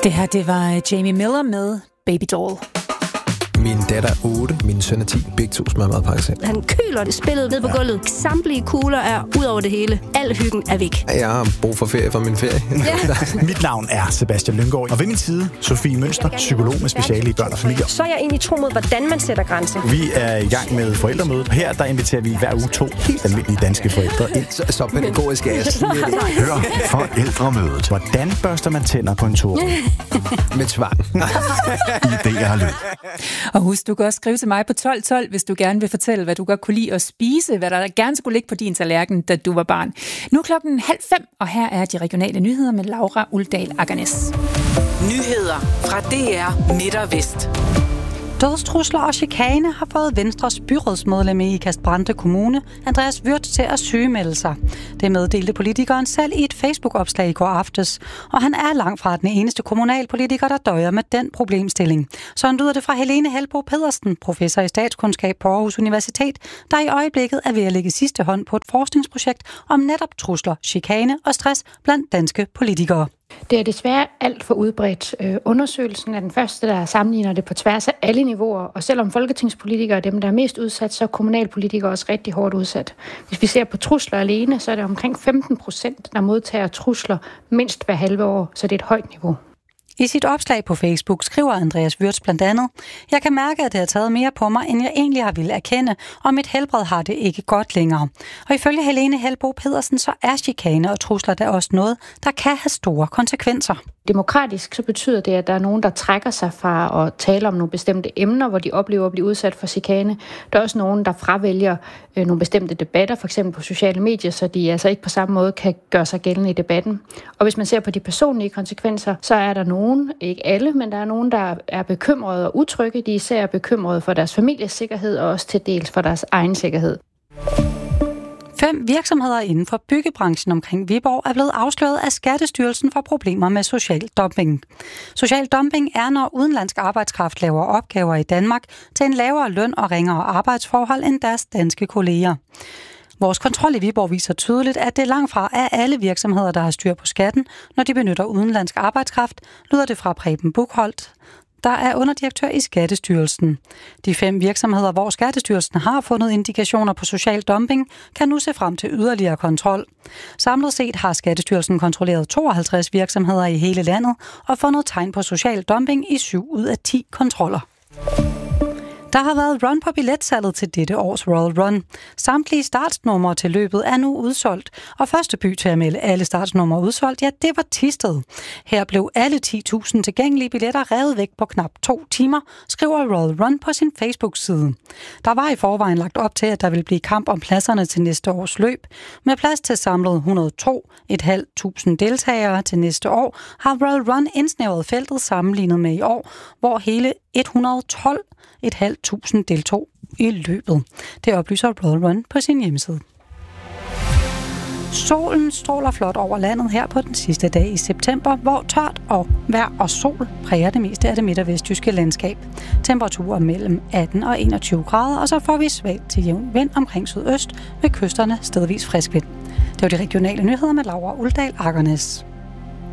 Det her, det var Jamie Miller med Baby Doll. Min datter er 8, min søn er 10. Begge to smager meget pakket ind. Han køler det spillet ned på gulvet. Samtlige kugler er ud over det hele. Al hyggen er væk. Jeg har brug for ferie fra min ferie. Ja. Mit navn er Sebastian Lynggaard, og ved min side, Sofie Mønster, psykolog med speciale i børn og familier. Så er jeg egentlig tro mod, hvordan man sætter grænser. Vi er i gang med forældremødet. Her der inviterer vi hver uge 2 helt almindelige danske forældre ind. Så pædagogisk er jeg slet ikke. Hør forældremødet. Hvordan børster man tænder på en tur? Med tvang. Idéer og lyd. Og husk, du kan også skrive til mig på 1212, hvis du gerne vil fortælle, hvad du godt kunne lide at spise, hvad der gerne skulle ligge på din tallerken, da du var barn. Nu er 4:30, og her er de regionale nyheder med Laura Uldal Agernes. Nyheder fra DR Midt og Vest. Dødstrusler og chikane har fået Venstres byrådsmedlem i Ikast-Brande Kommune, Andreas Würtz, til at sygemelde sig. Det meddelte politikeren selv i et Facebook-opslag i går aftes, og han er langt fra den eneste kommunalpolitiker, der døjer med den problemstilling. Sådan lyder det fra Helene Helbo Pedersen, professor i statskundskab på Aarhus Universitet, der i øjeblikket er ved at lægge sidste hånd på et forskningsprojekt om netop trusler, chikane og stress blandt danske politikere. Det er desværre alt for udbredt. Undersøgelsen er den første, der sammenligner det på tværs af alle niveauer, og selvom folketingspolitikere er dem, der er mest udsat, så er kommunalpolitikere også rigtig hårdt udsat. Hvis vi ser på trusler alene, så er det omkring 15%, der modtager trusler mindst hver halve år, så det er et højt niveau. I sit opslag på Facebook skriver Andreas Würtz blandt andet: "Jeg kan mærke, at det har taget mere på mig, end jeg egentlig har ville erkende, og mit helbred har det ikke godt længere." Og ifølge Helene Helbo Pedersen, så er chikane og trusler der også noget, der kan have store konsekvenser. Demokratisk så betyder det, at der er nogen, der trækker sig fra at tale om nogle bestemte emner, hvor de oplever at blive udsat for chikane. Der er også nogen, der fravælger nogle bestemte debatter, f.eks. på sociale medier, så de altså ikke på samme måde kan gøre sig gældende i debatten. Og hvis man ser på de personlige konsekvenser, så er der nogen, ikke alle, men der er nogen, der er bekymrede og utrygge. De er især bekymrede for deres families sikkerhed og også til dels for deres egen sikkerhed. 5 virksomheder inden for byggebranchen omkring Viborg er blevet afsløret af Skattestyrelsen for problemer med social dumping. Social dumping er, når udenlandsk arbejdskraft laver opgaver i Danmark til en lavere løn og ringere arbejdsforhold end deres danske kolleger. Vores kontrol i Viborg viser tydeligt, at det langt fra er alle virksomheder, der har styr på skatten, når de benytter udenlandsk arbejdskraft, lyder det fra Preben Buchholdt, der er underdirektør i Skattestyrelsen. De 5 virksomheder, hvor Skattestyrelsen har fundet indikationer på social dumping, kan nu se frem til yderligere kontrol. Samlet set har Skattestyrelsen kontrolleret 52 virksomheder i hele landet og fundet tegn på social dumping i 7 ud af 10 kontroller. Der har været run på billetsalget til dette års Royal Run. Samtlige startsnumre til løbet er nu udsolgt, og første by til at melde alle startsnumre udsolgt, ja, det var Thisted. Her blev alle 10.000 tilgængelige billetter revet væk på knap 2 timer, skriver Royal Run på sin Facebook-side. Der var i forvejen lagt op til, at der ville blive kamp om pladserne til næste års løb. Med plads til samlet 102.500 deltagere til næste år, har Royal Run indsnævret feltet sammenlignet med i år, hvor hele 112.500 deltog i løbet. Det oplyser Royal Run på sin hjemmeside. Solen stråler flot over landet her på den sidste dag i september, hvor tørt og vejr og sol præger det meste af det midt- og vestjyske landskab. Temperaturer mellem 18 og 21 grader, og så får vi svagt til jævn vind omkring sydøst, ved kysterne stedvis frisk vind. Det var de regionale nyheder med Laura Uldal Agernes.